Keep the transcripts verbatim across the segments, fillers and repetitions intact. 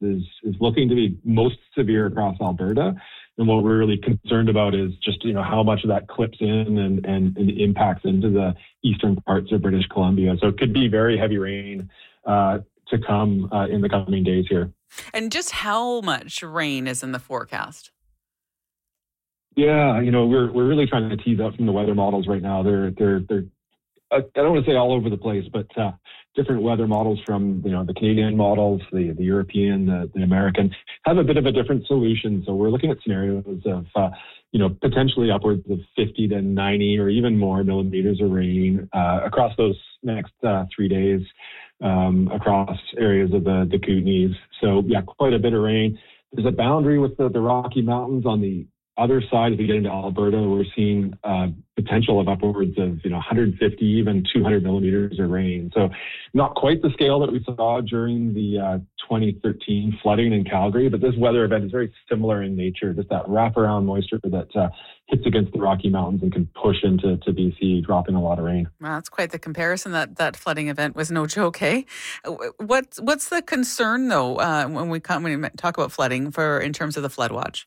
is is looking to be most severe across Alberta. And what we're really concerned about is just, you know, how much of that clips in and, and, and impacts into the eastern parts of British Columbia. So it could be very heavy rain uh, to come uh, in the coming days here. And just how much rain is in the forecast? Yeah, you know, we're we're really trying to tease out from the weather models right now. They're they're they're I don't want to say all over the place, but uh, different weather models from, you know, the Canadian models, the, the European, the, the American, have a bit of a different solution. So we're looking at scenarios of, uh, you know, potentially upwards of fifty to ninety or even more millimeters of rain uh, across those next uh, three days um, across areas of the, the Kootenays. So, yeah, quite a bit of rain. There's a boundary with the, the Rocky Mountains on the other side. As we get into Alberta, we're seeing uh, potential of upwards of, you know, one hundred fifty, even two hundred millimeters of rain. So not quite the scale that we saw during the uh, twenty thirteen flooding in Calgary, but this weather event is very similar in nature, just that wraparound moisture that uh, hits against the Rocky Mountains and can push into to B C, dropping a lot of rain. Well, that's quite the comparison. That that flooding event was no joke, eh? What, what's the concern, though, uh, when, we come, when we talk about flooding for in terms of the flood watch?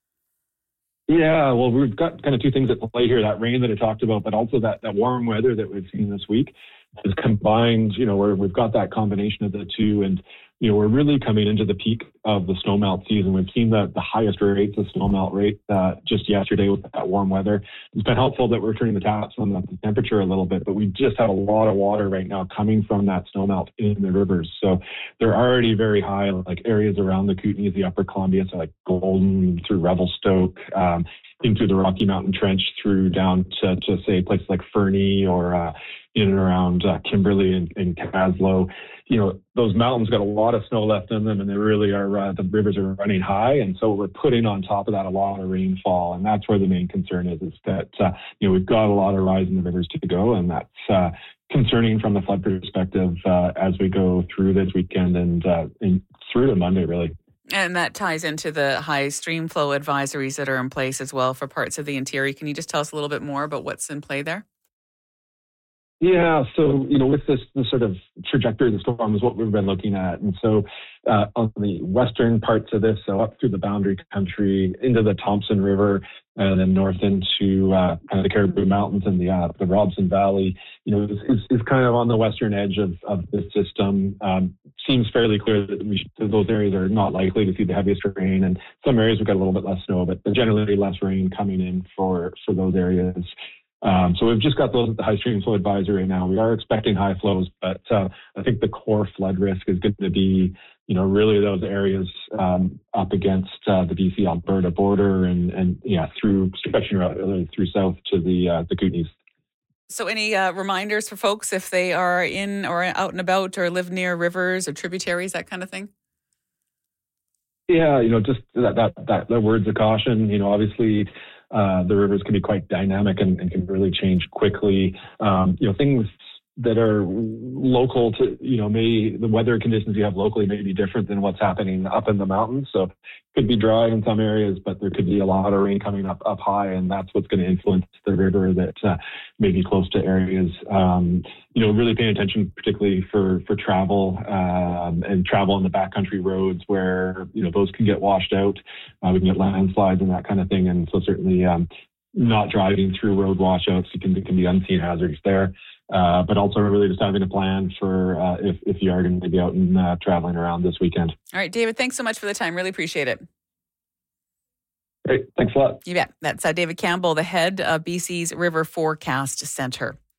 Yeah, well, we've got kind of two things at play here, that rain that I talked about, but also that, that warm weather that we've seen this week is combined, you know, where we've got that combination of the two. And, you know, we're really coming into the peak of the snowmelt season. We've seen the, the highest rates of snowmelt rate uh, just yesterday with that warm weather. It's been helpful that we're turning the taps on the temperature a little bit, but we just have a lot of water right now coming from that snowmelt in the rivers. So they're already very high, like areas around the Kootenays, the Upper Columbia, so like Golden through Revelstoke, um, into the Rocky Mountain Trench through down to, to say places like Fernie or uh, in and around uh, Kimberley and, and Caslow. You know, those mountains got a lot of snow left in them, and they really are, uh, the rivers are running high. And so we're putting on top of that a lot of rainfall. And that's where the main concern is, is that, uh, you know, we've got a lot of rise in the rivers to go. And that's uh, concerning from the flood perspective uh, as we go through this weekend and, uh, and through to Monday, really. And that ties into the high stream flow advisories that are in place as well for parts of the interior. Can you just tell us a little bit more about what's in play there? Yeah, so, you know, with this, this sort of trajectory of the storm is what we've been looking at. And so uh, on the western parts of this, so up through the Boundary Country, into the Thompson River, and then north into uh, kind of the Caribou Mountains and the uh, the Robson Valley, you know, is, is, is kind of on the western edge of, of this system. Um, seems fairly clear that we should, those areas are not likely to see the heaviest rain. And some areas we've got a little bit less snow, but generally less rain coming in for, for those areas. Um, so we've just got those at the high stream flow advisory right now. We are expecting high flows, but uh, I think the core flood risk is going to be, you know, really those areas um, up against uh, the B C Alberta border and, and yeah, through stretching really through south to the uh, the Kootenays. So any uh, reminders for folks if they are in or out and about or live near rivers or tributaries, that kind of thing? Yeah, you know, just that that that, that words of caution. You know, obviously. Uh, the rivers can be quite dynamic and, and can really change quickly. Um, you know, things that are local to, you know, may the weather conditions you have locally may be different than what's happening up in the mountains. So it could be dry in some areas, but there could be a lot of rain coming up up high, and that's what's going to influence the river that uh, may be close to areas. Um, you know, really paying attention, particularly for for travel um, and travel on the backcountry roads where, you know, those can get washed out. Uh, we can get landslides and that kind of thing, and so certainly um, not driving through road washouts. It can, it can be unseen hazards there. Uh, but also really just having a plan for uh, if, if you are going to be out and uh, traveling around this weekend. All right, David, thanks so much for the time. Really appreciate it. Great. Thanks a lot. You bet. That's uh, David Campbell, the head of B C's River Forecast Centre.